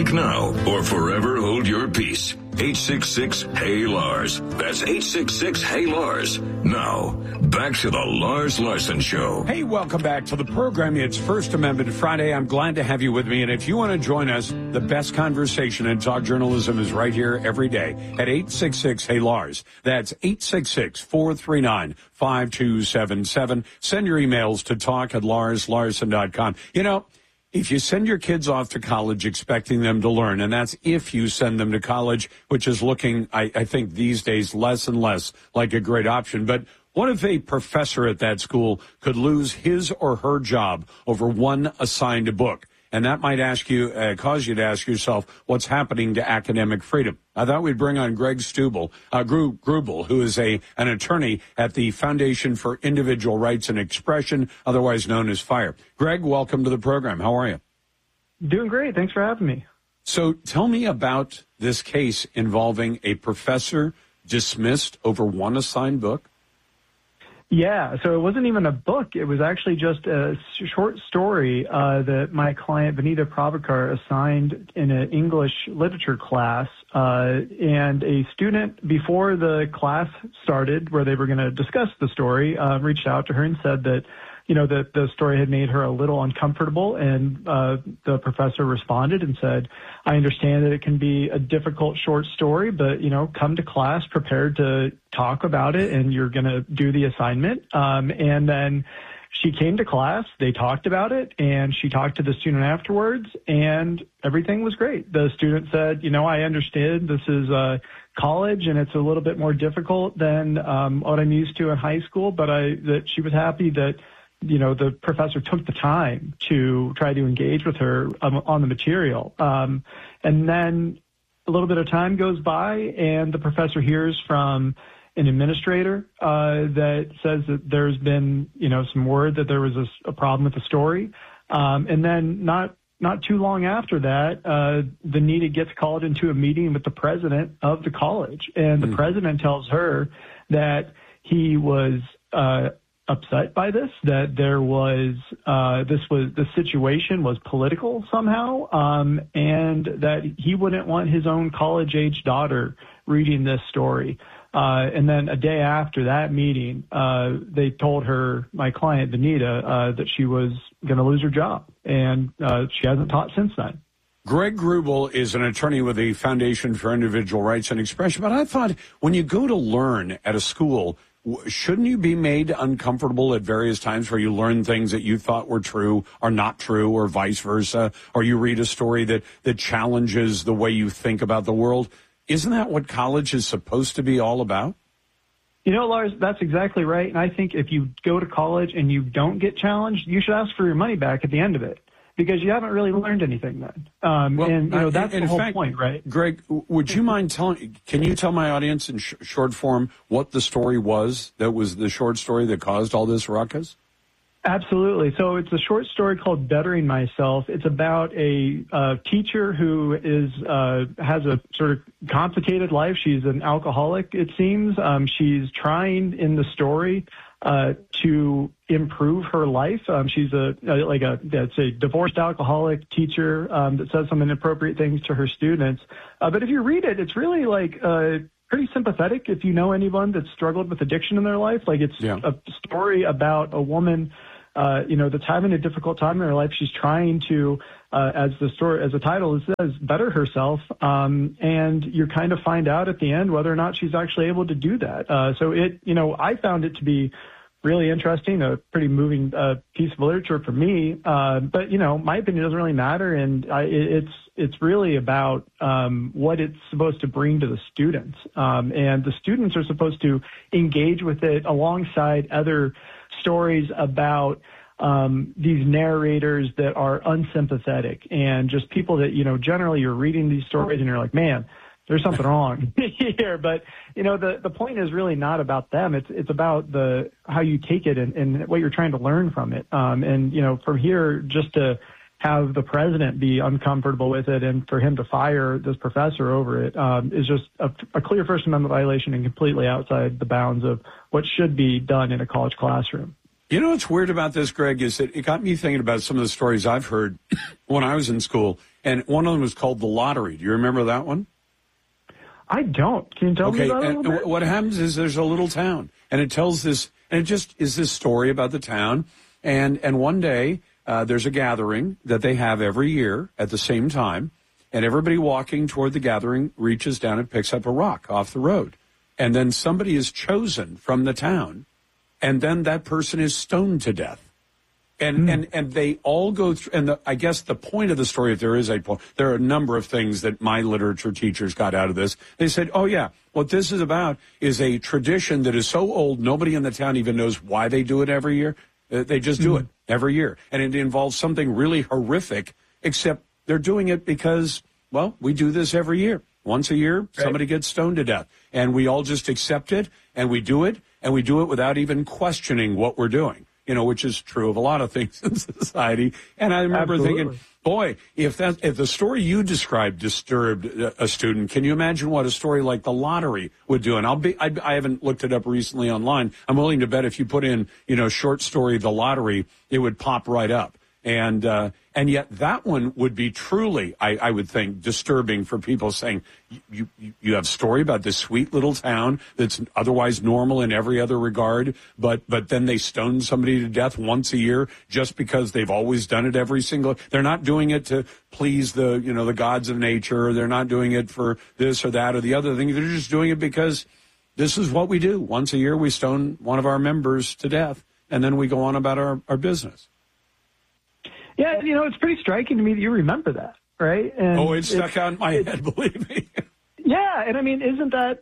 Speak now or forever hold your peace. 866-HEY-LARS. That's 866-HEY-LARS. Now, back to the Lars Larson Show. Hey, welcome back to the program. It's First Amendment Friday. I'm glad to have you with me. And if you want to join us, the best conversation in talk journalism is right here every day at 866-HEY-LARS. That's 866-439-5277. Send your emails to talk@larslarson.com. You know, if you send your kids off to college expecting them to learn, and that's if you send them to college, which is looking, I think these days, less and less like a great option. But what if a professor at that school could lose his or her job over one assigned book? And that might cause you to ask yourself, what's happening to academic freedom? I thought we'd bring on Greg Grubel, who is an attorney at the Foundation for Individual Rights and Expression, otherwise known as FIRE. Greg, welcome to the program. How are you? Doing great. Thanks for having me. So tell me about this case involving a professor dismissed over one assigned book. Yeah, so it wasn't even a book. It was actually just a short story that my client, Vanita Pravakar, assigned in an English literature class. And a student, before the class started, where they were going to discuss the story, reached out to her and said that, you know, that the story had made her a little uncomfortable. And the professor responded and said, I understand that it can be a difficult short story, but, you know, come to class prepared to talk about it and you're going to do the assignment. And then she came to class, they talked about it, and she talked to the student afterwards, and everything was great. The student said, you know, I understood this is college and it's a little bit more difficult than what I'm used to in high school, but that she was happy that, you know, the professor took the time to try to engage with her on the material. And then a little bit of time goes by and the professor hears from an administrator that says that there's been, you know, some word that there was a problem with the story. And then not too long after that, Vanita gets called into a meeting with the president of the college. And the president tells her that he was upset by this, that there was the situation was political somehow, and that he wouldn't want his own college-age daughter reading this story. And then a day after that meeting, they told her, my client Vanita, that she was going to lose her job, and she hasn't taught since then. Greg Grubel is an attorney with the Foundation for Individual Rights and Expression. But I thought when you go to learn at a school, shouldn't you be made uncomfortable at various times where you learn things that you thought were true are not true, or vice versa, or you read a story that challenges the way you think about the world? Isn't that what college is supposed to be all about? You know, Lars, that's exactly right. And I think if you go to college and you don't get challenged, you should ask for your money back at the end of it, because you haven't really learned anything then. That's the whole point, right? Greg, would you mind can you tell my audience in short form what the story was that was the short story that caused all this ruckus? Absolutely. So it's a short story called Bettering Myself. It's about a teacher who has a sort of complicated life. She's an alcoholic, it seems. She's trying in the story to improve her life. She's a divorced alcoholic teacher that says some inappropriate things to her students. But if you read it, it's really pretty sympathetic if you know anyone that's struggled with addiction in their life. It's a story about a woman, that's having a difficult time in her life. She's trying to, as the title says, better herself. And you kind of find out at the end whether or not she's actually able to do that. I found it to be really interesting, a pretty moving piece of literature for me. But my opinion doesn't really matter. And it's really about what it's supposed to bring to the students. And the students are supposed to engage with it alongside other stories about these narrators that are unsympathetic and just people that, generally you're reading these stories and you're like, man, there's something wrong here. But, the point is really not about them. It's about how you take it and what you're trying to learn from it. From here, just to have the president be uncomfortable with it and for him to fire this professor over it is just a clear First Amendment violation and completely outside the bounds of what should be done in a college classroom. You know what's weird about this, Greg, is that it got me thinking about some of the stories I've heard when I was in school. and one of them was called The Lottery. Do you remember that one? I don't. Can you tell me about it a little bit? What happens is there's a little town, and it tells this, and it just is this story about the town, and one day there's a gathering that they have every year at the same time, and everybody walking toward the gathering reaches down and picks up a rock off the road, and then somebody is chosen from the town, and then that person is stoned to death. And they all go through, and I guess the point of the story, if there is a point, there are a number of things that my literature teachers got out of this. They said, oh, yeah, what this is about is a tradition that is so old, nobody in the town even knows why they do it every year. They just do it every year. And it involves something really horrific, except they're doing it because, well, we do this every year. Once a year, somebody gets stoned to death. And we all just accept it, and we do it without even questioning what we're doing. You know, which is true of a lot of things in society. And I remember thinking, boy, if the story you described disturbed a student, can you imagine what a story like The Lottery would do? And I haven't looked it up recently online. I'm willing to bet if you put in, short story The Lottery, it would pop right up. And yet that one would be truly, I would think, disturbing for people saying, you have a story about this sweet little town that's otherwise normal in every other regard, but then they stone somebody to death once a year just because they've always done it they're not doing it to please the gods of nature. They're not doing it for this or that or the other thing. They're just doing it because this is what we do. Once a year we stone one of our members to death, and then we go on about our business. Yeah, it's pretty striking to me that you remember that, right? And it stuck out in my head, believe me. Yeah, and I mean, isn't that,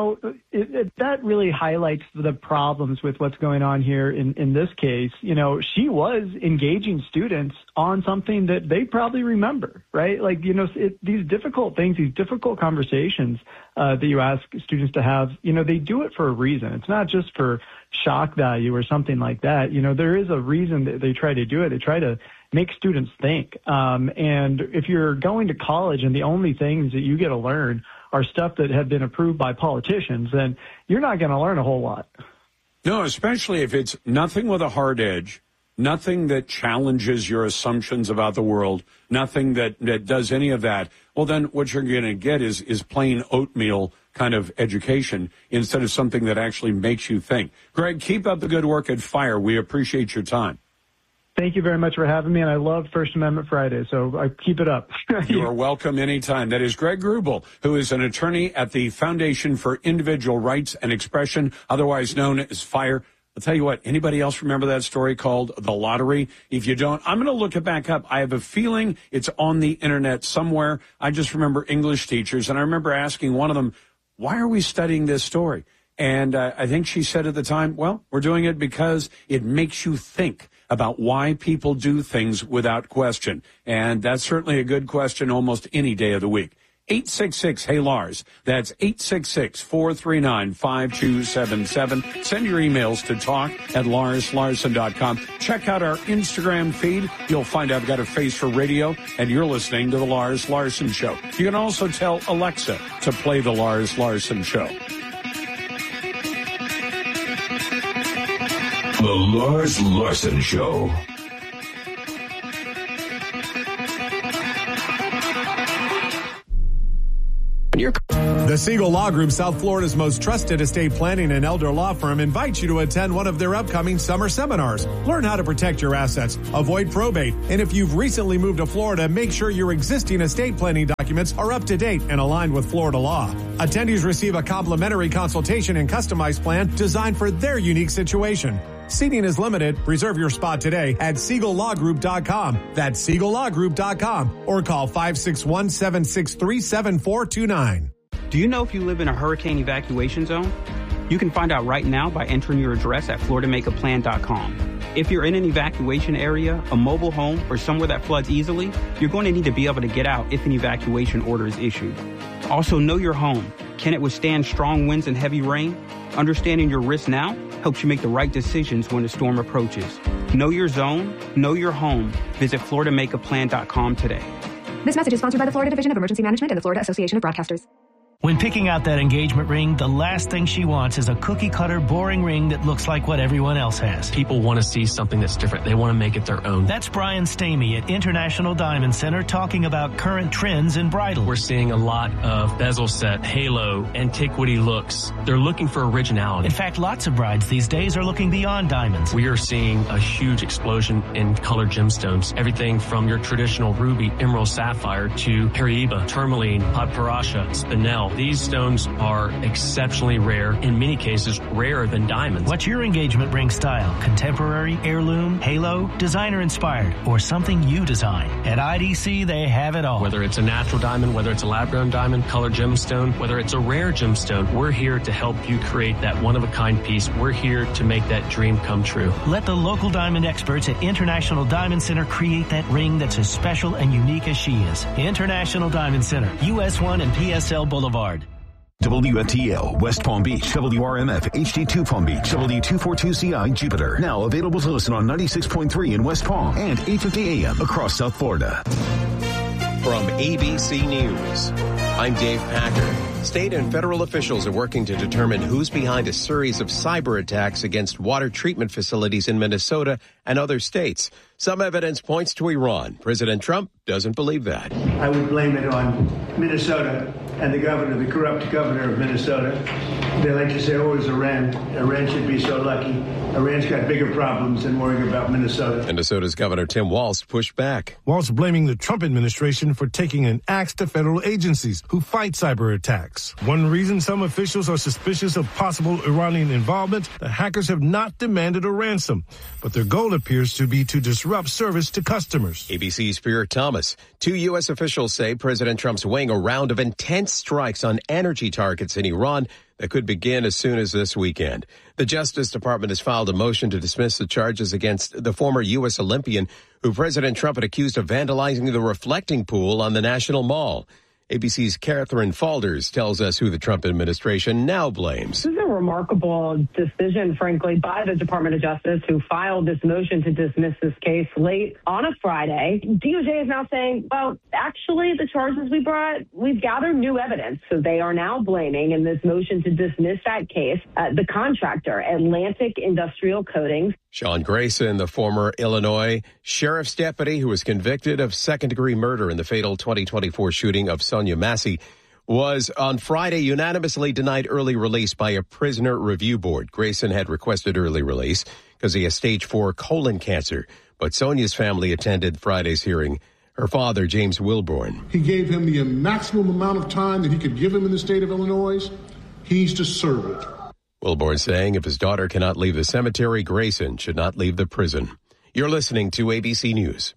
that really highlights the problems with what's going on here in this case. She was engaging students on something that they probably remember, right? Like, these difficult things, these difficult conversations that you ask students to have, they do it for a reason. It's not just for shock value or something like that. There is a reason that they try to do it. They try to make students think. And if you're going to college and the only things that you get to learn are stuff that have been approved by politicians, then you're not going to learn a whole lot. No, especially if it's nothing with a hard edge, nothing that challenges your assumptions about the world, nothing that does any of that. Well, then what you're going to get is plain oatmeal kind of education instead of something that actually makes you think. Greg, keep up the good work at FIRE. We appreciate your time. Thank you very much for having me, and I love First Amendment Friday, so I keep it up. You are welcome anytime. That is Greg Grubel, who is an attorney at the Foundation for Individual Rights and Expression, otherwise known as FIRE. I'll tell you what, anybody else remember that story called The Lottery? If you don't, I'm going to look it back up. I have a feeling it's on the internet somewhere. I just remember English teachers, and I remember asking one of them, why are we studying this story? And I think she said at the time, well, we're doing it because it makes you think about why people do things without question. And that's certainly a good question almost any day of the week. 866-HEY-LARS. That's 866-439-5277. Send your emails to talk@LarsLarson.com. Check out our Instagram feed. You'll find I've got a face for radio, and you're listening to The Lars Larson Show. You can also tell Alexa to play The Lars Larson Show. The Lars Larson Show. The Siegel Law Group, South Florida's most trusted estate planning and elder law firm, invites you to attend one of their upcoming summer seminars. Learn how to protect your assets, avoid probate, and if you've recently moved to Florida, make sure your existing estate planning documents are up to date and aligned with Florida law. Attendees receive a complimentary consultation and customized plan designed for their unique situation. Seating is limited. Reserve your spot today at SiegelLawGroup.com. That's SiegelLawGroup.com or call 561-763-7429. Do you know if you live in a hurricane evacuation zone? You can find out right now by entering your address at FloridaMakeAPlan.com. If you're in an evacuation area, a mobile home, or somewhere that floods easily, you're going to need to be able to get out if an evacuation order is issued. Also, know your home. Can it withstand strong winds and heavy rain? Understanding your risk now helps you make the right decisions when the storm approaches. Know your zone, know your home. Visit FloridaMakeAPlan.com today. This message is sponsored by the Florida Division of Emergency Management and the Florida Association of Broadcasters. When picking out that engagement ring, the last thing she wants is a cookie-cutter, boring ring that looks like what everyone else has. People want to see something that's different. They want to make it their own. That's Brian Stamey at International Diamond Center talking about current trends in bridal. We're seeing a lot of bezel set, halo, antiquity looks. They're looking for originality. In fact, lots of brides these days are looking beyond diamonds. We are seeing a huge explosion in colored gemstones. Everything from your traditional ruby, emerald, sapphire to Paraiba, tourmaline, padparacha, spinel. These stones are exceptionally rare, in many cases rarer than diamonds. What's your engagement ring style? Contemporary, heirloom, halo, designer inspired, or something you design? At IDC, they have it all. Whether it's a natural diamond, whether it's a lab-grown diamond, colored gemstone, whether it's a rare gemstone, we're here to help you create that one-of-a-kind piece. We're here to make that dream come true. Let the local diamond experts at International Diamond Center create that ring that's as special and unique as she is. International Diamond Center, US 1 and PSL Boulevard. WFTL, West Palm Beach, WRMF, HD2 Palm Beach, W242CI, Jupiter. Now available to listen on 96.3 in West Palm and 850 AM across South Florida. From ABC News, I'm Dave Packer. State and federal officials are working to determine who's behind a series of cyber attacks against water treatment facilities in Minnesota and other states. Some evidence points to Iran. President Trump doesn't believe that. I would blame it on Minnesota and the governor, the corrupt governor of Minnesota. They like to say, oh, it's Iran. Iran should be so lucky. Iran's got bigger problems than worrying about Minnesota. Minnesota's Governor Tim Walz pushed back. Walz blaming the Trump administration for taking an axe to federal agencies who fight cyber attacks. One reason some officials are suspicious of possible Iranian involvement, the hackers have not demanded a ransom, but their goal appears to be to disrupt service to customers. ABC's Pierre Thomas. 2 U.S. officials say President Trump's weighing a round of intense strikes on energy targets in Iran that could begin as soon as this weekend. The Justice Department has filed a motion to dismiss the charges against the former U.S. Olympian who President Trump had accused of vandalizing the reflecting pool on the National Mall. ABC's Catherine Falders tells us who the Trump administration now blames. This is a remarkable decision, frankly, by the Department of Justice, who filed this motion to dismiss this case late on a Friday. DOJ is now saying, well, actually, the charges we brought, we've gathered new evidence. So they are now blaming, in this motion to dismiss that case, the contractor, Atlantic Industrial Coatings. Sean Grayson, the former Illinois sheriff's deputy who was convicted of second-degree murder in the fatal 2024 shooting of Sonia Massey, was on Friday unanimously denied early release by a prisoner review board. Grayson had requested early release because he has stage 4 colon cancer, but Sonia's family attended Friday's hearing. Her father, James Wilborn. He gave him the maximum amount of time that he could give him in the state of Illinois. He needs to serve it. Wilborn saying if his daughter cannot leave the cemetery, Grayson should not leave the prison. You're listening to ABC News.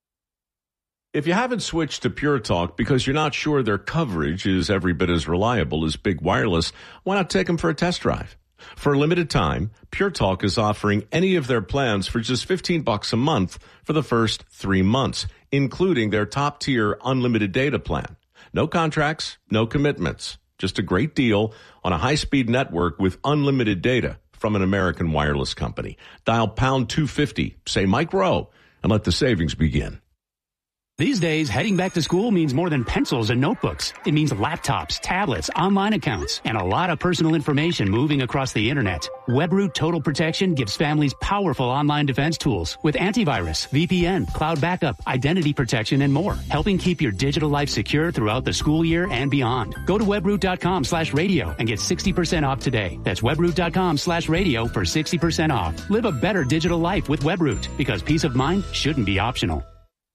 If you haven't switched to Pure Talk because you're not sure their coverage is every bit as reliable as Big Wireless, why not take them for a test drive? For a limited time, Pure Talk is offering any of their plans for just $15 a month for the first 3 months, including their top-tier unlimited data plan. No contracts, no commitments. Just a great deal on a high-speed network with unlimited data from an American wireless company. Dial pound 250, say Mike Rowe, and let the savings begin. These days, heading back to school means more than pencils and notebooks. It means laptops, tablets, online accounts, and a lot of personal information moving across the internet. WebRoot Total Protection gives families powerful online defense tools with antivirus, VPN, cloud backup, identity protection, and more, helping keep your digital life secure throughout the school year and beyond. Go to webroot.com/radio and get 60% off today. That's webroot.com/radio for 60% off. Live a better digital life with WebRoot, because peace of mind shouldn't be optional.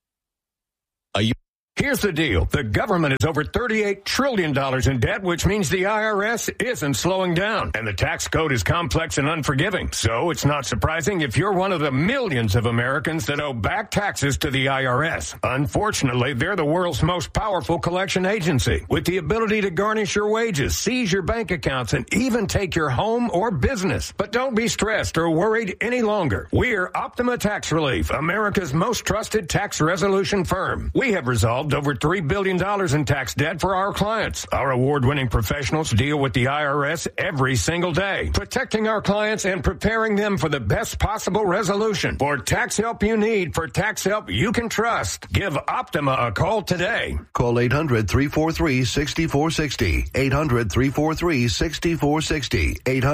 Here's the deal. The government is over $38 trillion in debt, which means the IRS isn't slowing down. And the tax code is complex and unforgiving. So it's not surprising if you're one of the millions of Americans that owe back taxes to the IRS. Unfortunately, they're the world's most powerful collection agency, with the ability to garnish your wages, seize your bank accounts, and even take your home or business. But don't be stressed or worried any longer. We're Optima Tax Relief, America's most trusted tax resolution firm. We have resolved solved over $3 billion in tax debt for our clients. Our award-winning professionals deal with the IRS every single day, protecting our clients and preparing them for the best possible resolution. For tax help you need, for tax help you can trust, give Optima a call today. Call 800-343-6460. 800-343-6460.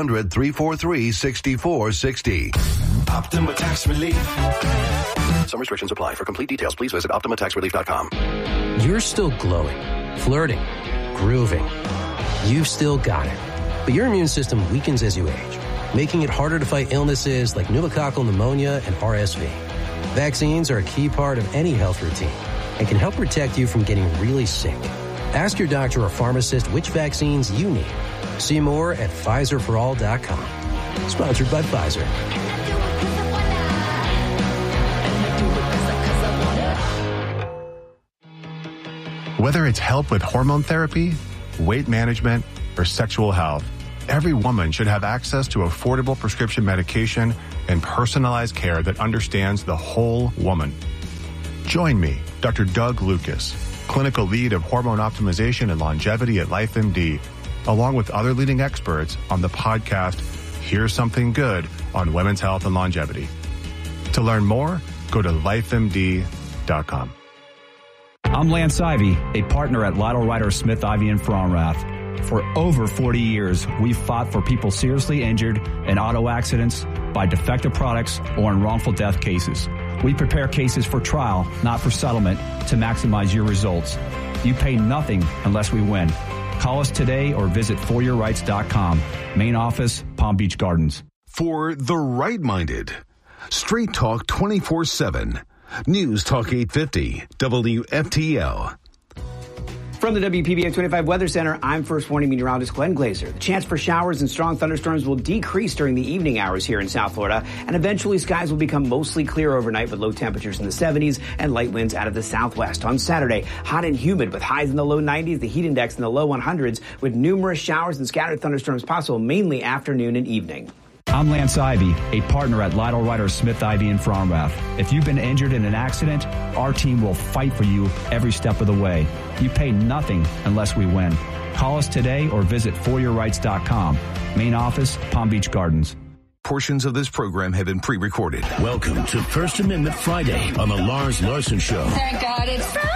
800-343-6460. Optima Tax Relief. Some restrictions apply. For complete details, please visit OptimaTaxRelief.com. You're still glowing, flirting, grooving. You've still got it. But your immune system weakens as you age, making it harder to fight illnesses like pneumococcal pneumonia and RSV. Vaccines are a key part of any health routine and can help protect you from getting really sick. Ask your doctor or pharmacist which vaccines you need. See more at PfizerForAll.com. Sponsored by Pfizer. Whether it's help with hormone therapy, weight management, or sexual health, every woman should have access to affordable prescription medication and personalized care that understands the whole woman. Join me, Dr. Doug Lucas, clinical lead of hormone optimization and longevity at LifeMD, along with other leading experts on the podcast, Here's Something Good on Women's Health and Longevity. To learn more, go to lifemd.com. I'm Lance Ivy, a partner at Lytle Ryder Smith Ivy in Fromrath. For over 40 years, we've fought for people seriously injured in auto accidents, by defective products, or in wrongful death cases. We prepare cases for trial, not for settlement, to maximize your results. You pay nothing unless we win. Call us today or visit foryourrights.com. Main office, Palm Beach Gardens. For the right-minded, Straight Talk 24/7. News Talk 850, WFTL. From the WPBA 25 Weather Center, I'm First Warning Meteorologist Glenn Glazer. The chance for showers and strong thunderstorms will decrease during the evening hours here in South Florida, and eventually skies will become mostly clear overnight with low temperatures in the 70s and light winds out of the southwest. On Saturday, hot and humid with highs in the low 90s, the heat index in the low 100s, with numerous showers and scattered thunderstorms possible mainly afternoon and evening. I'm Lance Ivy, a partner at Lytle Ryder Smith Ivy in Fromrath. If you've been injured in an accident, our team will fight for you every step of the way. You pay nothing unless we win. Call us today or visit foryourrights.com. Main office, Palm Beach Gardens. Portions of this program have been pre-recorded. Welcome to First Amendment Friday on the Lars Larson Show. Thank God it's Friday!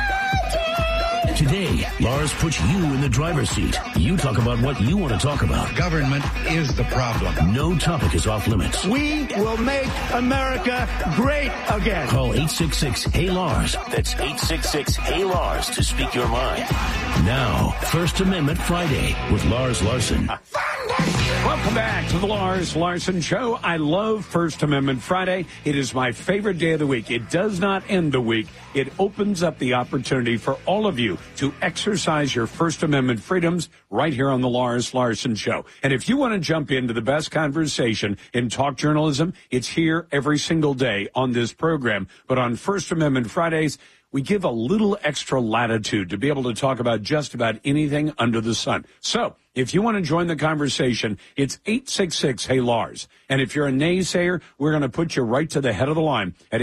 Today, Lars puts you in the driver's seat. You talk about what you want to talk about. Government is the problem. No topic is off limits. We will make America great again. Call 866-HEY-LARS. That's 866-HEY-LARS to speak your mind. Now, First Amendment Friday with Lars Larson. Welcome back to the Lars Larson Show. I love First Amendment Friday. It is my favorite day of the week. It does not end the week. It opens up the opportunity for all of you to exercise your First Amendment freedoms right here on the Lars Larson Show. And if you want to jump into the best conversation in talk journalism, it's here every single day on this program. But on First Amendment Fridays, we give a little extra latitude to be able to talk about just about anything under the sun. So if you want to join the conversation, it's 866-HEY-LARS. And if you're a naysayer, we're going to put you right to the head of the line at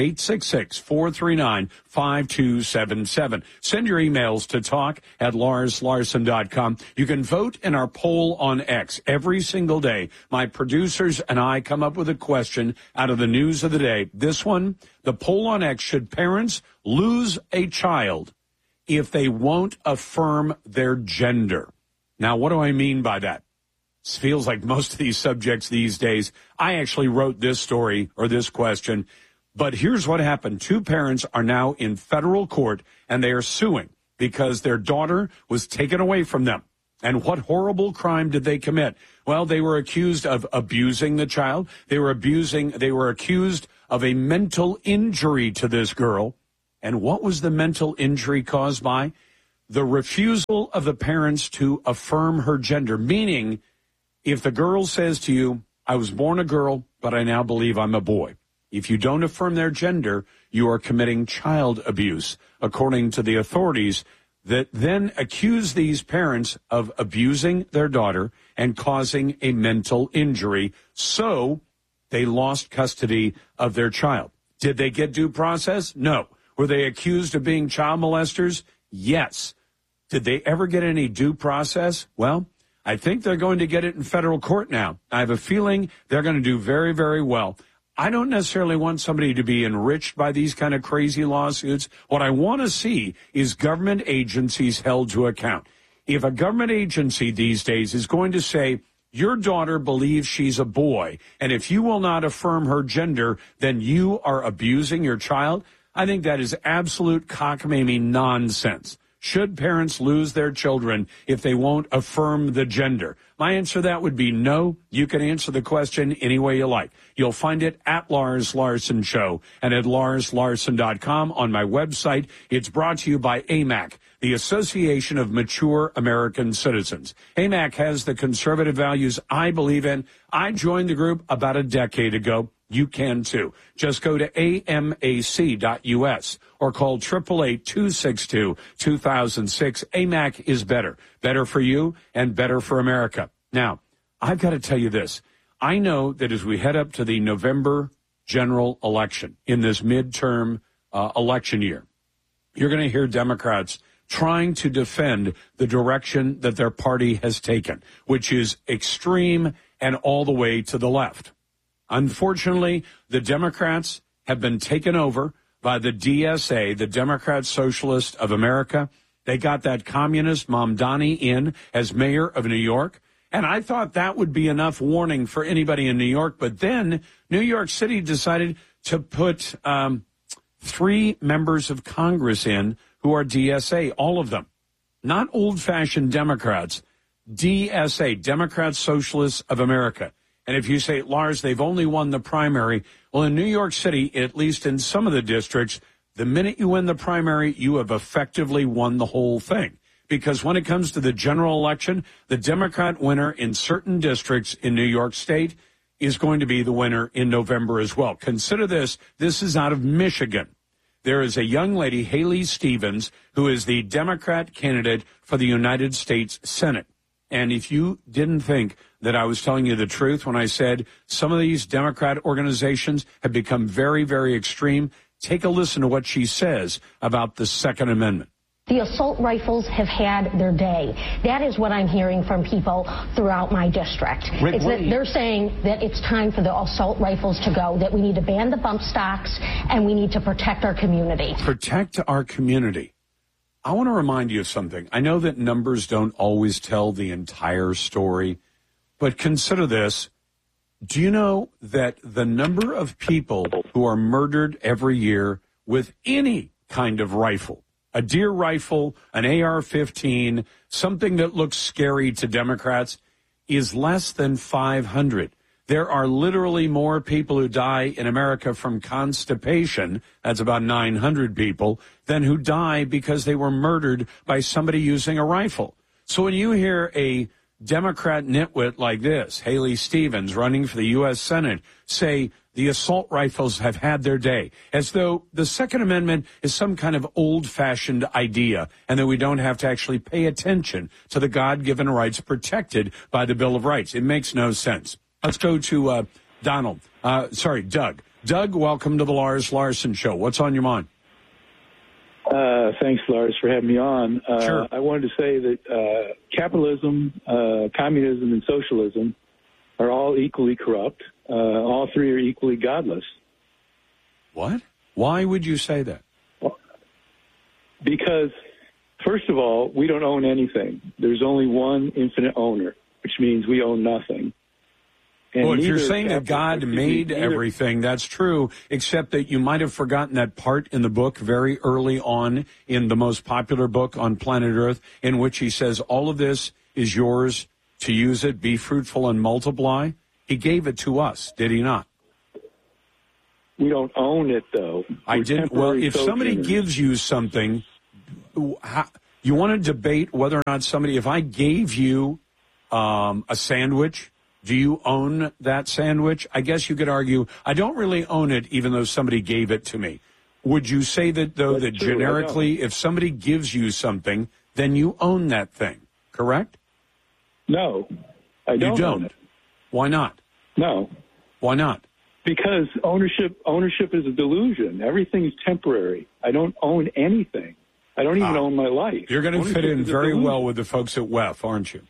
866-439-5277. Send your emails to talk@LarsLarson.com. You can vote in our poll on X every single day. My producers and I come up with a question out of the news of the day. This one, the poll on X: should parents lose a child if they won't affirm their gender? Now, what do I mean by that? It feels like most of these subjects these days. I actually wrote this story or this question, but here's what happened. Two parents are now in federal court, and they are suing because their daughter was taken away from them. And what horrible crime did they commit? Well, they were accused of abusing the child. They were accused of a mental injury to this girl. And what was the mental injury caused by? The refusal of the parents to affirm her gender, meaning if the girl says to you, I was born a girl, but I now believe I'm a boy. If you don't affirm their gender, you are committing child abuse, according to the authorities that then accuse these parents of abusing their daughter and causing a mental injury. So they lost custody of their child. Did they get due process? No. Were they accused of being child molesters? Yes. Did they ever get any due process? Well, I think they're going to get it in federal court now. I have a feeling they're going to do very, very well. I don't necessarily want somebody to be enriched by these kind of crazy lawsuits. What I want to see is government agencies held to account. If a government agency these days is going to say, your daughter believes she's a boy, and if you will not affirm her gender, then you are abusing your child, I think that is absolute cockamamie nonsense. Should parents lose their children if they won't affirm the gender? My answer to that would be no. You can answer the question any way you like. You'll find it at Lars Larson Show and at LarsLarson.com on my website. It's brought to you by AMAC, the Association of Mature American Citizens. AMAC has the conservative values I believe in. I joined the group about a decade ago. You can too. Just go to amac.us or call 888-262-2006. AMAC is better. Better for you and better for America. Now, I've got to tell you this. I know that as we head up to the November general election in this midterm election year, you're going to hear Democrats trying to defend the direction that their party has taken, which is extreme and all the way to the left. Unfortunately, the Democrats have been taken over by the DSA, the Democrat Socialist of America. They got that communist Mamdani in as mayor of New York. And I thought that would be enough warning for anybody in New York. But then New York City decided to put 3 members of Congress in who are DSA, all of them. Not old-fashioned Democrats, DSA, Democrat Socialists of America. And if you say, Lars, they've only won the primary, well, in New York City, at least in some of the districts, the minute you win the primary, you have effectively won the whole thing. Because when it comes to the general election, the Democrat winner in certain districts in New York State is going to be the winner in November as well. Consider this. This is out of Michigan. There is a young lady, Haley Stevens, who is the Democrat candidate for the United States Senate. And if you didn't think that I was telling you the truth when I said some of these Democrat organizations have become very, very extreme, take a listen to what she says about the Second Amendment. The assault rifles have had their day. That is what I'm hearing from people throughout my district. Rick, they're saying that it's time for the assault rifles to go, that we need to ban the bump stocks, and we need to protect our community. Protect our community. I want to remind you of something. I know that numbers don't always tell the entire story, but consider this. Do you know that the number of people who are murdered every year with any kind of rifle, a deer rifle, an AR-15, something that looks scary to Democrats, is less than 500. There are literally more people who die in America from constipation, that's about 900 people, than who die because they were murdered by somebody using a rifle. So when you hear a Democrat nitwit like this, Haley Stevens, running for the U.S. Senate, say the assault rifles have had their day, as though the Second Amendment is some kind of old-fashioned idea and that we don't have to actually pay attention to the God-given rights protected by the Bill of Rights. It makes no sense. Let's go to Doug. Doug, welcome to the Lars Larson Show. What's on your mind? Thanks, Lars, for having me on. Sure. I wanted to say that capitalism, communism, and socialism are all equally corrupt. All 3 are equally godless. What? Why would you say that? Well, because, first of all, we don't own anything. There's only one infinite owner, which means we own nothing. Well, if you're saying that God made everything, that's true, except that you might have forgotten that part in the book very early on in the most popular book on planet Earth, in which he says all of this is yours to use it, be fruitful and multiply. He gave it to us, did he not? We don't own it, though. I didn't. Well, if somebody gives you something, you want to debate whether or not somebody, if I gave you a sandwich, do you own that sandwich? I guess you could argue, I don't really own it, even though somebody gave it to me. Would you say that, though, that generically, if somebody gives you something, then you own that thing, correct? No, I don't. You don't? Own it. Why not? No. Why not? Because ownership is a delusion. Everything is temporary. I don't own anything. I don't even own my life. You're going to fit in very well with the folks at WEF, aren't you?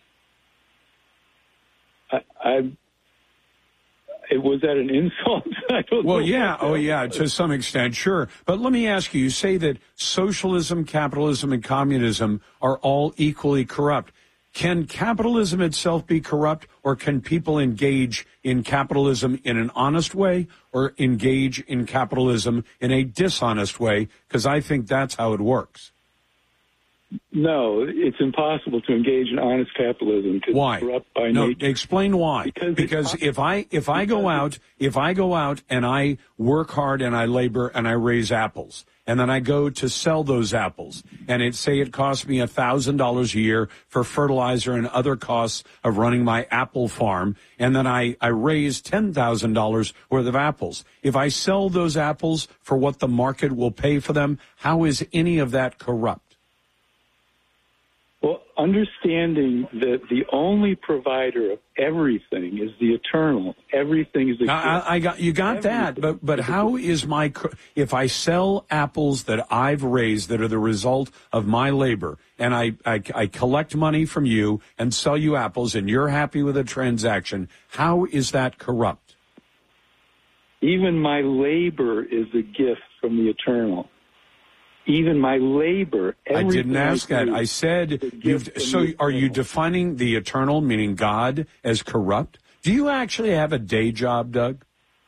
Was that an insult? I don't know. Well, yeah. Oh, yeah, to some extent, sure. But let me ask you, you say that socialism, capitalism, and communism are all equally corrupt. Can capitalism itself be corrupt, or can people engage in capitalism in an honest way or engage in capitalism in a dishonest way? Because I think that's how it works. No, it's impossible to engage in honest capitalism. Why? It's corrupt by no, nature. Explain why. Because if I go out and I work hard and I labor and I raise apples, and then I go to sell those apples, and it costs me $1,000 a year for fertilizer and other costs of running my apple farm, and then I raise $10,000 worth of apples. If I sell those apples for what the market will pay for them, how is any of that corrupt? Well, understanding that the only provider of everything is the eternal. Everything is the you got that, but how is if I sell apples that I've raised that are the result of my labor, and I collect money from you and sell you apples, and you're happy with the transaction, how is that corrupt? Even my labor is a gift from the eternal. Even my labor. I didn't ask that. I said, are you defining the eternal, meaning God, as corrupt? Do you actually have a day job, Doug?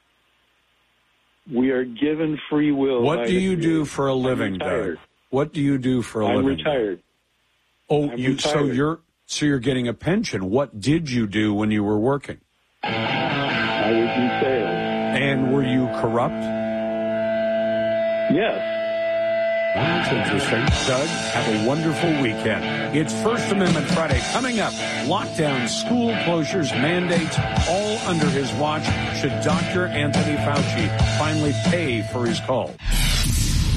We are given free will. What do you do for a living, Doug? What do you do for a living? I'm retired. Oh, so you're getting a pension. What did you do when you were working? I was in sales. And were you corrupt? Yes. That's interesting. Doug, have a wonderful weekend. It's First Amendment Friday. Coming up, lockdown, school closures, mandates, all under his watch. Should Dr. Anthony Fauci finally pay for his call?